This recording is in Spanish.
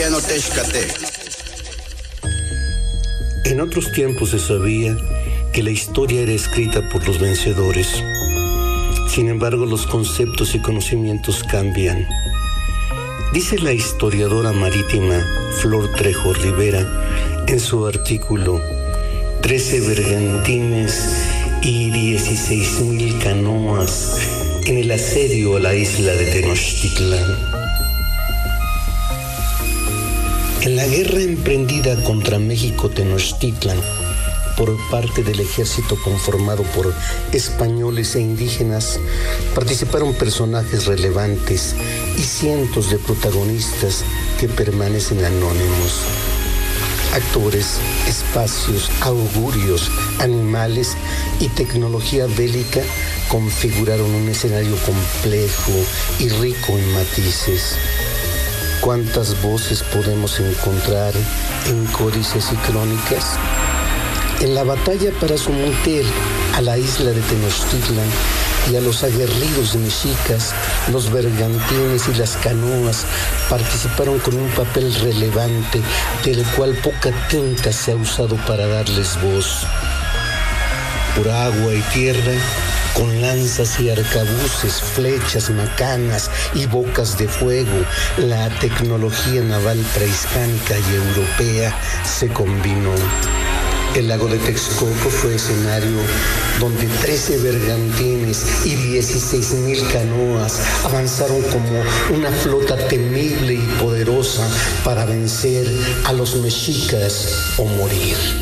En otros tiempos se sabía que la historia era escrita por los vencedores. Sin embargo, los conceptos y conocimientos cambian. Dice la historiadora marítima Flor Trejo Rivera en su artículo 13 bergantines y 16,000 canoas en el asedio a la isla de Tenochtitlán. En la guerra emprendida contra México Tenochtitlan por parte del ejército conformado por españoles e indígenas, participaron personajes relevantes y cientos de protagonistas que permanecen anónimos. Actores, espacios, augurios, animales y tecnología bélica configuraron un escenario complejo y rico en matices. ¿Cuántas voces podemos encontrar en códices y crónicas? En la batalla para someter a la isla de Tenochtitlan y a los aguerridos mexicas, los bergantines y las canoas participaron con un papel relevante, del cual poca tinta se ha usado para darles voz. Por agua y tierra, con lanzas y arcabuces, flechas, macanas y bocas de fuego, la tecnología naval prehispánica y europea se combinó. El lago de Texcoco fue escenario donde 13 bergantines y 16,000 canoas avanzaron como una flota temible y poderosa para vencer a los mexicas o morir.